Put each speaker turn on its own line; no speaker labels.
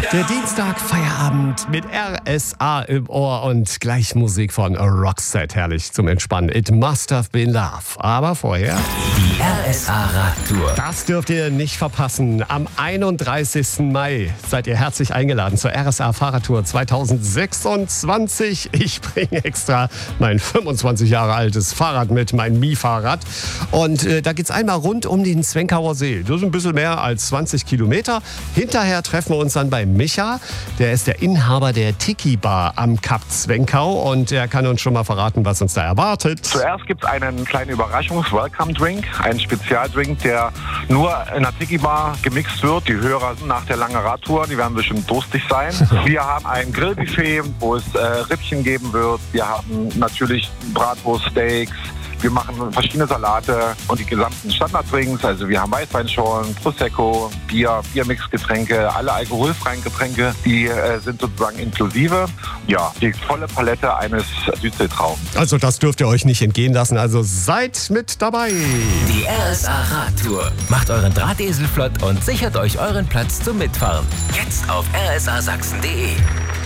Der Dienstag, Feierabend mit RSA im Ohr und gleich Musik von Roxette. Herrlich zum Entspannen. It must have been love. Aber vorher...
Die RSA Radtour.
Das dürft ihr nicht verpassen. Am 31. Mai seid ihr herzlich eingeladen zur RSA Fahrradtour 2026. Ich bringe extra mein 25 Jahre altes Fahrrad mit, mein Mi-Fahrrad. Und da geht's einmal rund um den Zwenkauer See. Das ist ein bisschen mehr als 20 Kilometer. Hinterher treffen wir uns dann bei Micha. Der ist der Inhaber der Tiki Bar am Kap Zwenkau und er kann uns schon mal verraten, was uns da erwartet.
Zuerst gibt es einen kleinen Überraschungs-Welcome-Drink, einen Spezialdrink, der nur in der Tiki Bar gemixt wird. Die Hörer nach der langen Radtour, die werden bestimmt durstig sein. Wir haben ein Grillbuffet, wo es Rippchen geben wird. Wir haben natürlich Bratwurst-Steaks. Wir machen verschiedene Salate und die gesamten Standarddrinks. Also wir haben Weißweinschorlen, Prosecco, Bier, Biermixgetränke, alle alkoholfreien Getränke, die sind sozusagen inklusive. Ja, die volle Palette eines Südseetraums.
Also das dürft ihr euch nicht entgehen lassen. Also seid mit dabei.
Die RSA Radtour. Macht euren Drahtesel flott und sichert euch euren Platz zum Mitfahren. Jetzt auf rsasachsen.de.